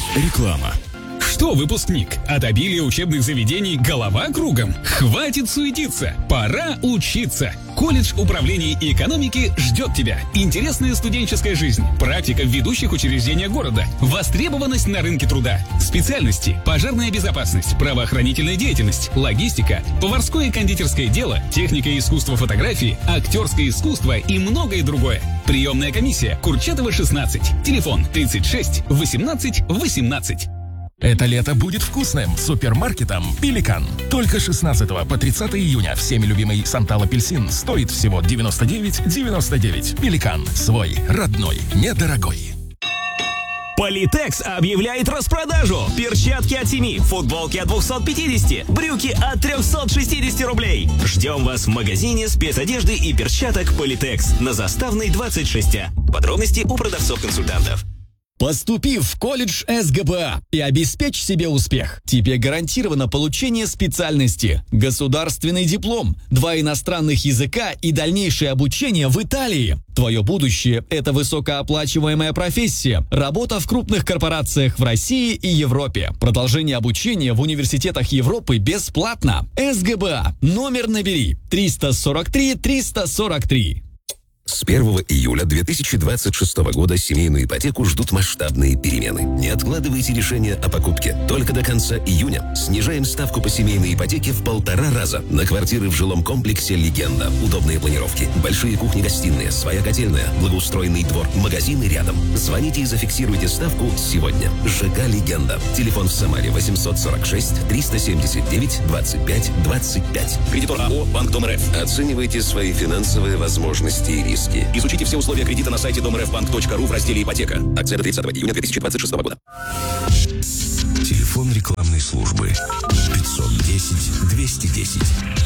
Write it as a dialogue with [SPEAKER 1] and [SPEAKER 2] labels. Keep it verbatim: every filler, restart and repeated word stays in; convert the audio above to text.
[SPEAKER 1] Реклама. Что, выпускник, от обилия учебных заведений голова кругом? Хватит суетиться, пора учиться. Колледж управления и экономики ждет тебя. Интересная студенческая жизнь, практика в ведущих учреждениях города, востребованность на рынке труда, специальности: пожарная безопасность, правоохранительная деятельность, логистика, поварское и кондитерское дело, техника и искусство фотографии, актерское искусство и многое другое. Приемная комиссия Курчатова, шестнадцать. Телефон тридцать шесть восемнадцать восемнадцать.
[SPEAKER 2] Это лето будет вкусным супермаркетом «Пеликан». Только с шестнадцатого по тридцатое июня всеми любимый Сантал апельсин стоит всего девяносто девять девяносто девять. «Пеликан» — свой, родной, недорогой.
[SPEAKER 3] Политекс объявляет распродажу. Перчатки от семи, футболки от двухсот пятидесяти, брюки от трехсот шестидесяти рублей. Ждем вас в магазине спецодежды и перчаток Политекс на Заставной двадцать шесть А. Подробности у продавцов-консультантов.
[SPEAKER 4] Поступи в колледж эс гэ бэ а и обеспечь себе успех. Тебе гарантировано получение специальности, государственный диплом, два иностранных языка и дальнейшее обучение в Италии. Твое будущее – это высокооплачиваемая профессия, работа в крупных корпорациях в России и Европе. Продолжение обучения в университетах Европы бесплатно. эс гэ бэ а. Номер набери триста сорок три триста сорок три.
[SPEAKER 5] С первого июля две тысячи двадцать шестого года семейную ипотеку ждут масштабные перемены. Не откладывайте решение о покупке. Только до конца июня снижаем ставку по семейной ипотеке в полтора раза на квартиры в жилом комплексе «Легенда». Удобные планировки, большие кухни-гостиные, своя котельная, благоустроенный двор, магазины рядом. Звоните и зафиксируйте ставку сегодня. ЖК «Легенда». Телефон в Самаре восемьсот сорок шесть триста семьдесят девять двадцать пять двадцать пять.
[SPEAKER 3] Кредитор АО «Банк Дом РФ».
[SPEAKER 5] Оценивайте свои финансовые возможности и риски.
[SPEAKER 3] Изучите все условия кредита на сайте домрфбанк точка ру в разделе «Ипотека».
[SPEAKER 5] Акция до тридцатого июня две тысячи двадцать шестого года.
[SPEAKER 6] Телефон рекламной службы пятьсот десять двести десять.